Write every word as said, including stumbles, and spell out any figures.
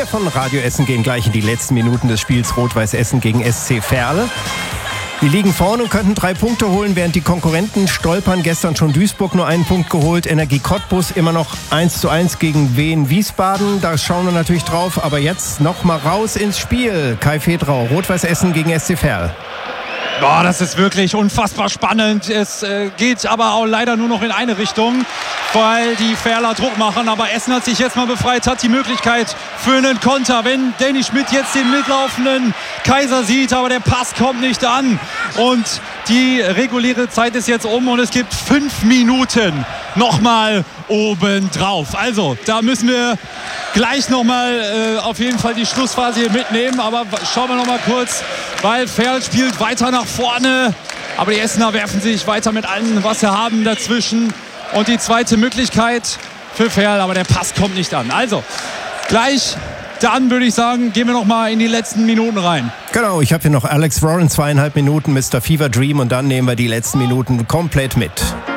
von Radio Essen gehen gleich in die letzten Minuten des Spiels Rot-Weiß Essen gegen S C Verl. Die liegen vorne und könnten drei Punkte holen, während die Konkurrenten stolpern. Gestern schon Duisburg nur einen Punkt geholt. Energie Cottbus immer noch eins zu eins gegen Wien Wiesbaden. Da schauen wir natürlich drauf. Aber jetzt noch mal raus ins Spiel. Kai Fedrau, Rot-Weiß Essen gegen S C Verl. Boah, das ist wirklich unfassbar spannend. Es äh, geht aber auch leider nur noch in eine Richtung, weil die Verler Druck machen. Aber Essen hat sich jetzt mal befreit, hat die Möglichkeit für einen Konter. Wenn Danny Schmidt jetzt den mitlaufenden Kaiser sieht, aber der Pass kommt nicht an. Und die reguläre Zeit ist jetzt um und es gibt fünf Minuten nochmal obendrauf. Also, da müssen wir gleich nochmal äh, auf jeden Fall die Schlussphase hier mitnehmen. Aber schauen wir nochmal kurz, weil Verl spielt weiter nach vorne. Aber die Essener werfen sich weiter mit allem, was sie haben, dazwischen. Und die zweite Möglichkeit für Verl, aber der Pass kommt nicht an. Also, gleich dann würde ich sagen, gehen wir noch mal in die letzten Minuten rein. Genau, ich habe hier noch Alex Warren, zweieinhalb Minuten, Mister Fever Dream und dann nehmen wir die letzten Minuten komplett mit.